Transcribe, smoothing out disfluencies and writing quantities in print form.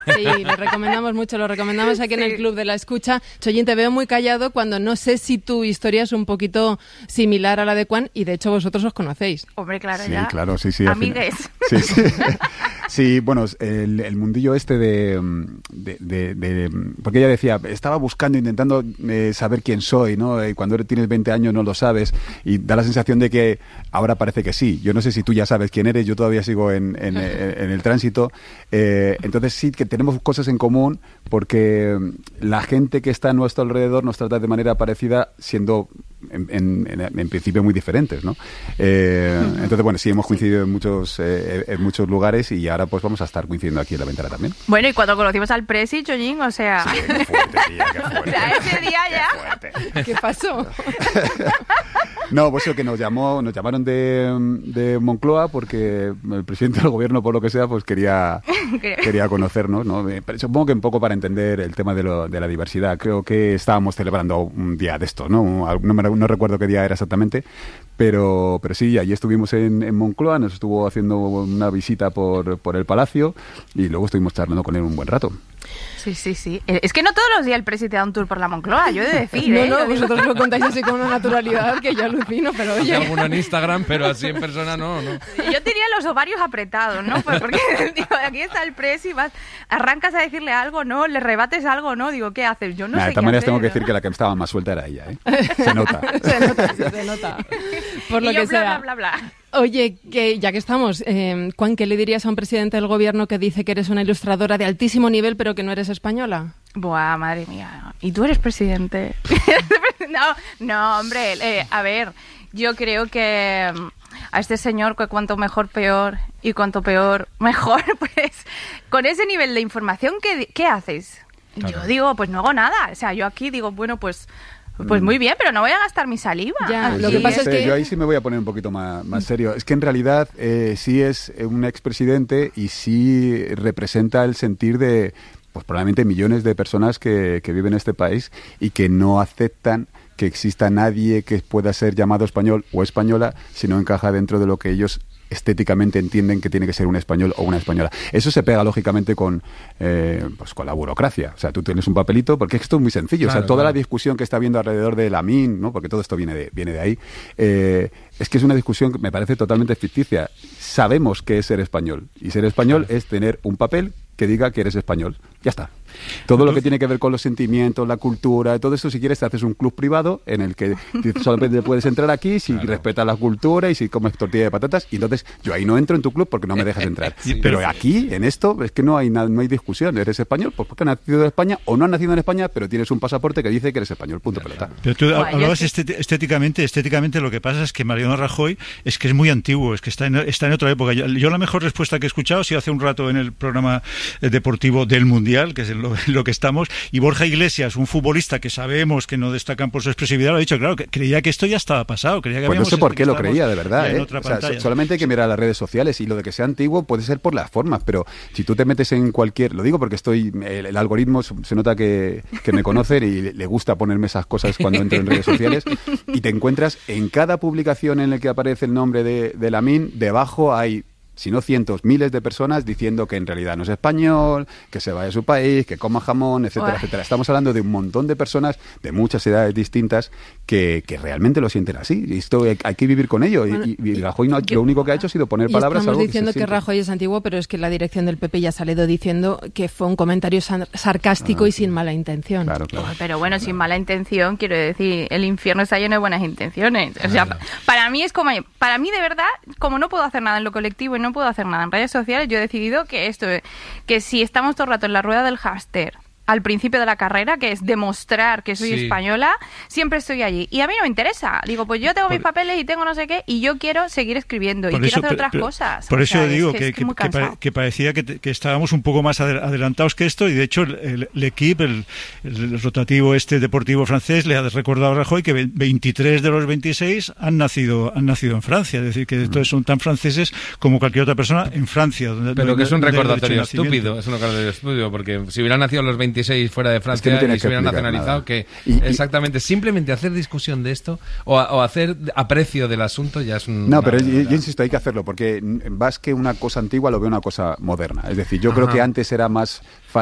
Sí, lo recomendamos aquí en el Club de la Escucha. Chollín, te veo muy callado cuando no sé si tu historia es un poquito similar a la de Juan y de hecho vosotros os conocéis. Hombre, claro, sí, ya. Claro, sí. Amigues. Sí. Sí, bueno, el mundillo este porque ella decía, estaba buscando, intentando saber quién soy, ¿no? Y cuando tienes 20 años no lo sabes y da la sensación de que ahora parece que sí. Yo no sé si tú ya sabes quién eres, yo todavía sigo en el tránsito. Entonces sí que tenemos cosas en común porque la gente que está a nuestro alrededor nos trata de manera parecida siendo en principio muy diferentes, ¿no? Entonces, bueno, sí hemos coincidido en muchos lugares y ahora pues vamos a estar coincidiendo aquí en La Ventana también. Bueno, y cuando conocimos al Presi, Chollín, o sea... Sí, qué fuerte, tía, qué fuerte. O sea, ese día ya... ¿Qué pasó? No, pues eso que nos llamaron de Moncloa porque el presidente del gobierno, por lo que sea, pues quería conocernos, ¿no? Pero supongo que un poco para entender el tema de la diversidad. Creo que estábamos celebrando un día de esto, ¿no? No recuerdo qué día era exactamente, pero sí, allí estuvimos en Moncloa, nos estuvo haciendo una visita por el Palacio y luego estuvimos charlando con él un buen rato. Sí. Es que no todos los días el Presi te da un tour por la Moncloa, yo he de decir, No, vosotros lo contáis así con una naturalidad que yo alucino, pero oye... Hay alguno en Instagram, pero así en persona no. Yo tenía los ovarios apretados, ¿no? Pues porque digo, aquí está el Presi, arrancas a decirle algo, ¿no? Le rebates algo, ¿no? Digo, ¿qué haces? Yo no sé de qué todas maneras hacer, tengo que ¿no? decir que la que estaba más suelta era ella, ¿eh? Se nota. se nota. Por lo y yo que sea. Bla, bla, bla. Oye, que ya que estamos, Juan, ¿qué le dirías a un presidente del gobierno que dice que eres una ilustradora de altísimo nivel pero que no eres española? Buah, madre mía. ¿Y tú eres presidente? No, hombre, a ver, yo creo que a este señor que cuanto mejor peor y cuanto peor mejor, pues con ese nivel de información, ¿qué haces? Claro. Yo digo, pues no hago nada. O sea, yo aquí digo, bueno, pues muy bien, pero no voy a gastar mi saliva. Ya, lo que pasa es que... Yo ahí sí me voy a poner un poquito más serio. Es que en realidad sí es un expresidente y sí representa el sentir de, pues probablemente millones de personas que viven en este país y que no aceptan que exista nadie que pueda ser llamado español o española si no encaja dentro de lo que ellos estéticamente entienden que tiene que ser un español o una española. Eso se pega lógicamente con la burocracia. O sea, tú tienes un papelito, porque esto es muy sencillo. Claro, o sea, toda la discusión que está habiendo alrededor de la MIN, ¿no? Porque todo esto viene de ahí, es que es una discusión que me parece totalmente ficticia. Sabemos qué es ser español. Y ser español es tener un papel que diga que eres español. Ya está. Todo lo que tiene que ver con los sentimientos, la cultura, todo esto, si quieres, te haces un club privado en el que solamente puedes entrar aquí si respetas la cultura y si comes tortilla de patatas. Y entonces yo ahí no entro en tu club porque no me dejas entrar. Sí, pero aquí, en esto, es que no hay discusión. ¿Eres español? Pues porque has nacido en España o no has nacido en España, pero tienes un pasaporte que dice que eres español. Punto, pelota. Pero tú hablabas estéticamente lo que pasa es que Mariano Rajoy es que es muy antiguo, es que está en otra época. Yo la mejor respuesta que he escuchado ha sido hace un rato en el programa deportivo del Mundial, que es lo que estamos, y Borja Iglesias, un futbolista que sabemos que no destacan por su expresividad, lo ha dicho, claro, que creía que esto ya estaba pasado, creía que pues no sé por qué lo creía, de verdad, o sea, solamente hay que mirar las redes sociales, y lo de que sea antiguo puede ser por las formas, pero si tú te metes en cualquier, lo digo porque el algoritmo se nota que me conocen y le gusta ponerme esas cosas cuando entro en redes sociales, y te encuentras en cada publicación en la que aparece el nombre de la MIN, debajo hay, si no cientos, miles de personas diciendo que en realidad no es español, que se vaya a su país, que coma jamón, etcétera, etcétera. Estamos hablando de un montón de personas de muchas edades distintas que realmente lo sienten así. Y esto hay que vivir con ello. Bueno, y Rajoy lo único que ha hecho ha sido poner palabras a algo que diciendo que Rajoy es antiguo, pero es que la dirección del PP ya ha salido diciendo que fue un comentario sarcástico y sin mala intención. Claro. Pero bueno, sin mala intención, quiero decir, el infierno está lleno de buenas intenciones. O sea, para mí de verdad, como no puedo hacer nada en lo colectivo y no puedo hacer nada en redes sociales, yo he decidido que si estamos todo el rato en la rueda del hámster al principio de la carrera, que es demostrar que soy española, siempre estoy allí. Y a mí no me interesa. Digo, pues yo tengo mis papeles y tengo no sé qué, y yo quiero seguir escribiendo y quiero hacer otras cosas. Por eso digo que parecía que estábamos un poco más adelantados que esto, y de hecho el equipo, el rotativo deportivo francés, le ha recordado a Rajoy que 23 de los 26 han nacido en Francia. Es decir, que entonces son tan franceses como cualquier otra persona en Francia. Pero que es un recordatorio estúpido, porque si hubieran nacido los 26 26 fuera de Es que Francia no tienes y se que hubieran explicar nacionalizado, nada. que Y- exactamente, simplemente hacer discusión de esto o hacer aprecio del asunto ya es un... No, pero yo insisto, hay que hacerlo, porque más que una cosa antigua lo veo una cosa moderna. Es decir, yo creo que antes era más